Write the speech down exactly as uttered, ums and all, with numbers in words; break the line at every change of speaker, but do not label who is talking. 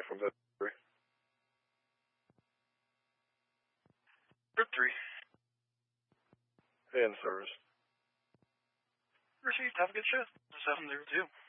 from that three.
Group three.
In service.
Received. Have a good shift. seven zero two.